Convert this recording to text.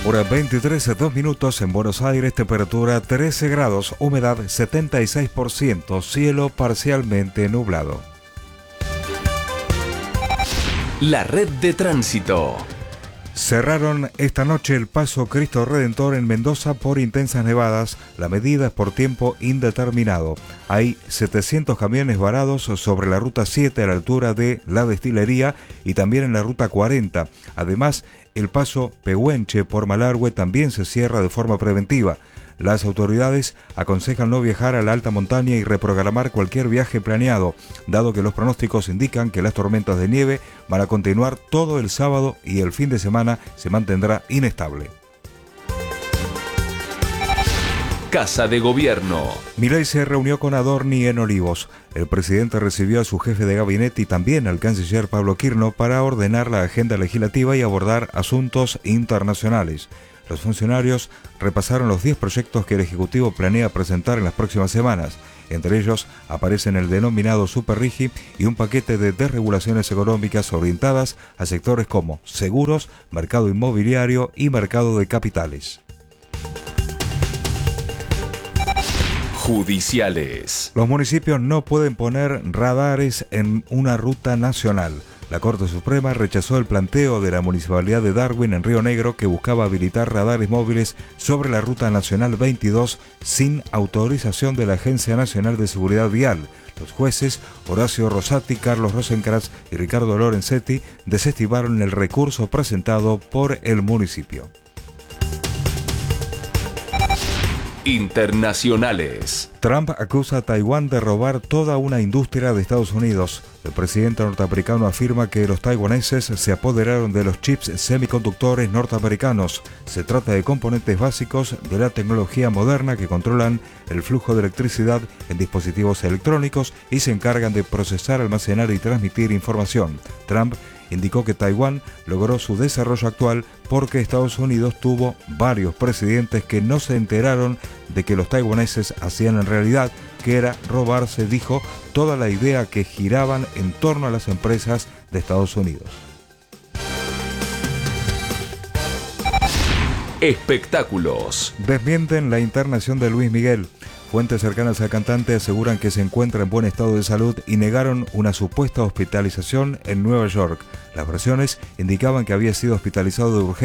Hora 23:02 en Buenos Aires, temperatura 13 grados, humedad 76%, cielo parcialmente nublado. La red de tránsito. Cerraron esta noche el paso Cristo Redentor en Mendoza por intensas nevadas. La medida es por tiempo indeterminado. Hay 700 camiones varados sobre la ruta 7 a la altura de la destilería y también en la ruta 40. Además, el paso Pehuenche por Malargüe también se cierra de forma preventiva. Las autoridades aconsejan no viajar a la alta montaña y reprogramar cualquier viaje planeado, dado que los pronósticos indican que las tormentas de nieve van a continuar todo el sábado y el fin de semana se mantendrá inestable. Casa de Gobierno. Milei se reunió con Adorni en Olivos. El presidente recibió a su jefe de gabinete y también al canciller Pablo Quirno para ordenar la agenda legislativa y abordar asuntos internacionales. Los funcionarios repasaron los 10 proyectos que el Ejecutivo planea presentar en las próximas semanas. Entre ellos aparecen el denominado Super Rigi y un paquete de desregulaciones económicas orientadas a sectores como seguros, mercado inmobiliario y mercado de capitales. Judiciales. Los municipios no pueden poner radares en una ruta nacional. La Corte Suprema rechazó el planteo de la Municipalidad de Darwin en Río Negro que buscaba habilitar radares móviles sobre la Ruta Nacional 22 sin autorización de la Agencia Nacional de Seguridad Vial. Los jueces Horacio Rosati, Carlos Rosenkrantz y Ricardo Lorenzetti desestimaron el recurso presentado por el municipio. Internacionales. Trump acusa a Taiwán de robar toda una industria de Estados Unidos. El presidente norteamericano afirma que los taiwaneses se apoderaron de los chips semiconductores norteamericanos. Se trata de componentes básicos de la tecnología moderna que controlan el flujo de electricidad en dispositivos electrónicos y se encargan de procesar, almacenar y transmitir información. Trump indicó que Taiwán logró su desarrollo actual porque Estados Unidos tuvo varios presidentes que no se enteraron de que los taiwaneses hacían en realidad, que era robarse, dijo, toda la idea que giraban en torno a las empresas de Estados Unidos. Espectáculos. Desmienten la internación de Luis Miguel. Fuentes cercanas al cantante aseguran que se encuentra en buen estado de salud y negaron una supuesta hospitalización en Nueva York. Las versiones indicaban que había sido hospitalizado de urgencia